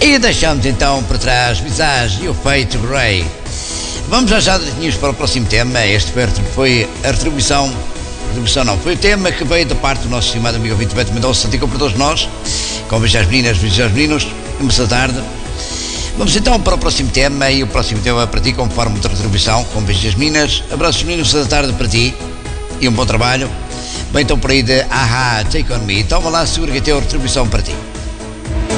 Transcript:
E deixamos então para trás Visage e o Fate Grey. Vamos já definir para o próximo tema. Este foi a retribuição. Retribuição não, foi o tema que veio da parte do nosso estimado amigo ouvinte Beto Mendonça, Santico para todos nós, com beijos às meninas, beijos aos meninos, uma boa tarde. Vamos então para o próximo tema, e o próximo tema é para ti, conforme de retribuição, com beijos às meninas, abraços meninos da tarde para ti, e um bom trabalho. Bem, então por aí de Aha, Take On Me, toma lá, segura que tem a retribuição para ti.